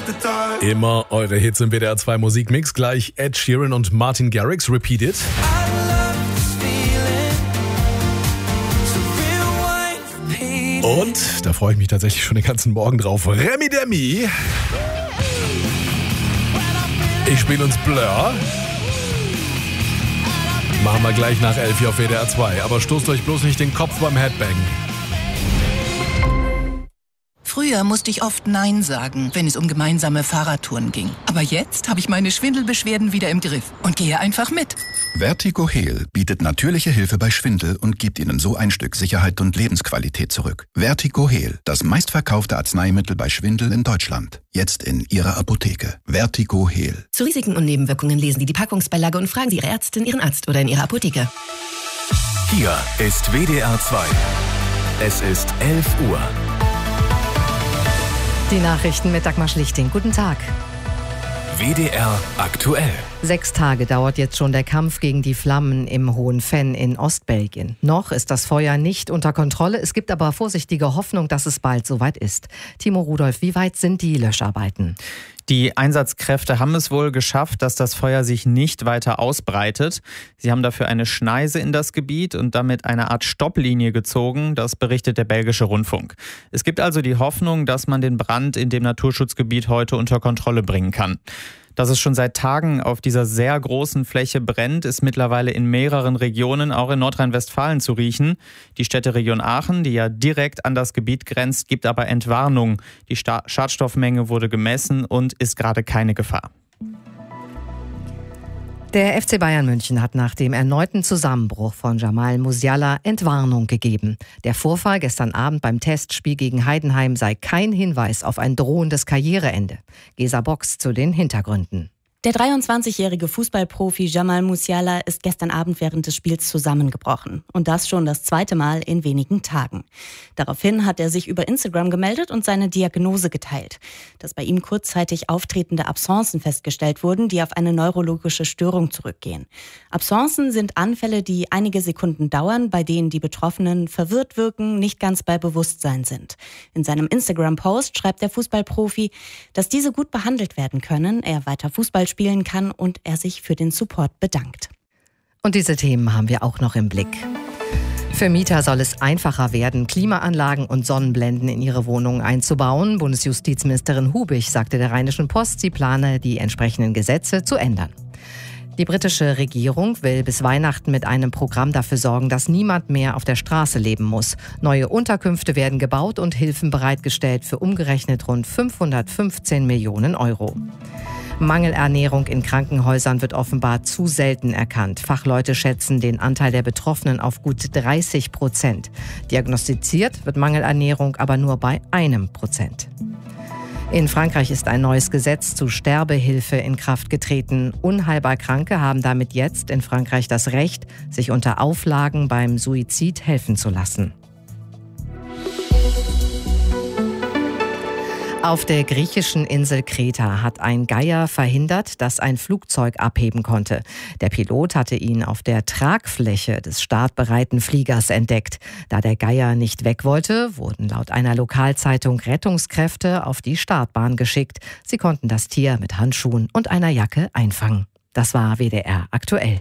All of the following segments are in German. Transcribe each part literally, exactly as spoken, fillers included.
Immer eure Hits im W D R zwei Musikmix. Gleich Ed Sheeran und Martin Garrix, Repeat It. Und, da freue ich mich tatsächlich schon den ganzen Morgen drauf, Remi Demi. Ich spiele uns Blur. Machen wir gleich nach elf hier auf W D R zwei. Aber stoßt euch bloß nicht den Kopf beim Headbang. Früher musste ich oft Nein sagen, wenn es um gemeinsame Fahrradtouren ging. Aber jetzt habe ich meine Schwindelbeschwerden wieder im Griff und gehe einfach mit. Vertigo Heal bietet natürliche Hilfe bei Schwindel und gibt Ihnen so ein Stück Sicherheit und Lebensqualität zurück. Vertigo Heal, das meistverkaufte Arzneimittel bei Schwindel in Deutschland. Jetzt in Ihrer Apotheke. Vertigo Heal. Zu Risiken und Nebenwirkungen lesen Sie die Packungsbeilage und fragen Sie Ihre Ärztin, Ihren Arzt oder in Ihrer Apotheke. Hier ist W D R zwei. Es ist elf Uhr. Die Nachrichten mit Dagmar Schlichting. Guten Tag. W D R aktuell. Sechs Tage dauert jetzt schon der Kampf gegen die Flammen im Hohen Venn in Ostbelgien. Noch ist das Feuer nicht unter Kontrolle. Es gibt aber vorsichtige Hoffnung, dass es bald soweit ist. Timo Rudolph, wie weit sind die Löscharbeiten? Die Einsatzkräfte haben es wohl geschafft, dass das Feuer sich nicht weiter ausbreitet. Sie haben dafür eine Schneise in das Gebiet und damit eine Art Stopplinie gezogen. Das berichtet der belgische Rundfunk. Es gibt also die Hoffnung, dass man den Brand in dem Naturschutzgebiet heute unter Kontrolle bringen kann. Dass es schon seit Tagen auf dieser sehr großen Fläche brennt, ist mittlerweile in mehreren Regionen, auch in Nordrhein-Westfalen, zu riechen. Die Städteregion Aachen, die ja direkt an das Gebiet grenzt, gibt aber Entwarnung. Die Schadstoffmenge wurde gemessen und ist gerade keine Gefahr. Der F C Bayern München hat nach dem erneuten Zusammenbruch von Jamal Musiala Entwarnung gegeben. Der Vorfall gestern Abend beim Testspiel gegen Heidenheim sei kein Hinweis auf ein drohendes Karriereende. Gesa Box zu den Hintergründen. Der dreiundzwanzigjährige Fußballprofi Jamal Musiala ist gestern Abend während des Spiels zusammengebrochen. Und das schon das zweite Mal in wenigen Tagen. Daraufhin hat er sich über Instagram gemeldet und seine Diagnose geteilt. Dass bei ihm kurzzeitig auftretende Absencen festgestellt wurden, die auf eine neurologische Störung zurückgehen. Absencen sind Anfälle, die einige Sekunden dauern, bei denen die Betroffenen verwirrt wirken, nicht ganz bei Bewusstsein sind. In seinem Instagram-Post schreibt der Fußballprofi, dass diese gut behandelt werden können, er weiter Fußball spielen kann und er sich für den Support bedankt. Und diese Themen haben wir auch noch im Blick. Für Mieter soll es einfacher werden, Klimaanlagen und Sonnenblenden in ihre Wohnungen einzubauen. Bundesjustizministerin Hubich sagte der Rheinischen Post, sie plane, die entsprechenden Gesetze zu ändern. Die britische Regierung will bis Weihnachten mit einem Programm dafür sorgen, dass niemand mehr auf der Straße leben muss. Neue Unterkünfte werden gebaut und Hilfen bereitgestellt für umgerechnet rund fünfhundertfünfzehn Millionen Euro. Mangelernährung in Krankenhäusern wird offenbar zu selten erkannt. Fachleute schätzen den Anteil der Betroffenen auf gut dreißig Prozent. Diagnostiziert wird Mangelernährung aber nur bei einem Prozent. In Frankreich ist ein neues Gesetz zu Sterbehilfe in Kraft getreten. Unheilbar Kranke haben damit jetzt in Frankreich das Recht, sich unter Auflagen beim Suizid helfen zu lassen. Auf der griechischen Insel Kreta hat ein Geier verhindert, dass ein Flugzeug abheben konnte. Der Pilot hatte ihn auf der Tragfläche des startbereiten Fliegers entdeckt. Da der Geier nicht weg wollte, wurden laut einer Lokalzeitung Rettungskräfte auf die Startbahn geschickt. Sie konnten das Tier mit Handschuhen und einer Jacke einfangen. Das war W D R aktuell.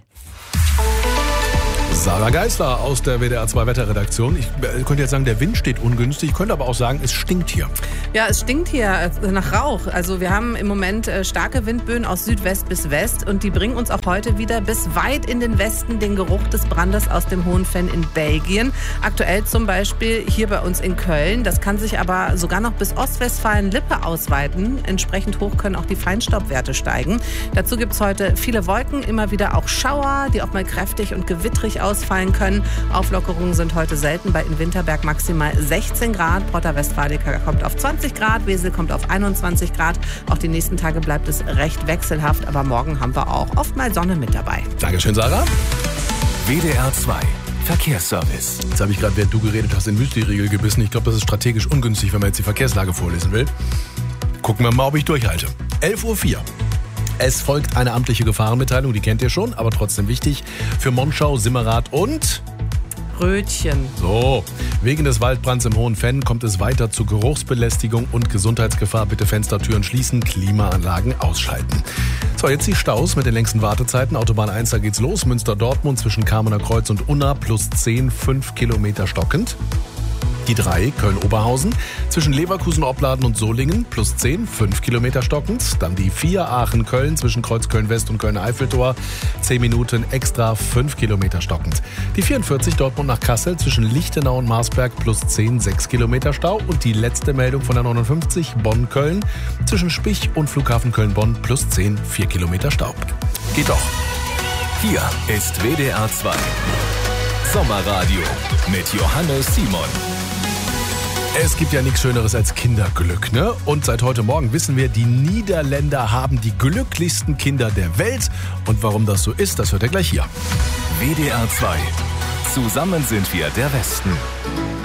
Sarah Geisler aus der W D R zwei Wetterredaktion. Ich könnte jetzt sagen, der Wind steht ungünstig. Ich könnte aber auch sagen, es stinkt hier. Ja, es stinkt hier nach Rauch. Also wir haben im Moment starke Windböen aus Südwest bis West und die bringen uns auch heute wieder bis weit in den Westen den Geruch des Brandes aus dem Hohen Venn in Belgien. Aktuell zum Beispiel hier bei uns in Köln. Das kann sich aber sogar noch bis Ostwestfalen-Lippe ausweiten. Entsprechend hoch können auch die Feinstaubwerte steigen. Dazu gibt es heute viele Wolken, immer wieder auch Schauer, die auch mal kräftig und gewittrig ausfallen können. Auflockerungen sind heute selten. Bei in Winterberg maximal sechzehn Grad. Porta Westfalica kommt auf zwanzig Grad. Wesel kommt auf einundzwanzig Grad. Auch die nächsten Tage bleibt es recht wechselhaft. Aber morgen haben wir auch oft mal Sonne mit dabei. Dankeschön, Sarah. W D R zwei Verkehrsservice. Jetzt habe ich gerade, während du geredet hast, in Müsli-Riegel gebissen. Ich glaube, das ist strategisch ungünstig, wenn man jetzt die Verkehrslage vorlesen will. Gucken wir mal, ob ich durchhalte. elf Uhr vier. Es folgt eine amtliche Gefahrenmitteilung, die kennt ihr schon, aber trotzdem wichtig. Für Monschau, Simmerath und Brötchen. So, wegen des Waldbrands im Hohen Venn kommt es weiter zu Geruchsbelästigung und Gesundheitsgefahr. Bitte Fenstertüren schließen, Klimaanlagen ausschalten. So, jetzt die Staus mit den längsten Wartezeiten. Autobahn eins, da geht's los. Münster-Dortmund zwischen Kamener Kreuz und Unna plus zehn, fünf Kilometer stockend. Die drei, Köln-Oberhausen, zwischen Leverkusen-Opladen und Solingen, plus zehn, fünf Kilometer stockend. Dann die vier, Aachen-Köln, zwischen Kreuz-Köln-West und Köln-Eiffeltor, zehn Minuten extra, fünf Kilometer stockend. Die vierundvierzig, Dortmund nach Kassel, zwischen Lichtenau und Marsberg, plus zehn, sechs Kilometer Stau. Und die letzte Meldung von der neunundfünfzig, Bonn-Köln, zwischen Spich und Flughafen Köln-Bonn, plus zehn, vier Kilometer Stau. Geht doch. Hier ist W D R zwei Sommerradio mit Johannes Simon. Es gibt ja nichts Schöneres als Kinderglück, ne? Und seit heute Morgen wissen wir, die Niederländer haben die glücklichsten Kinder der Welt. Und warum das so ist, das hört ihr gleich hier. W D R zwei. Zusammen sind wir der Westen.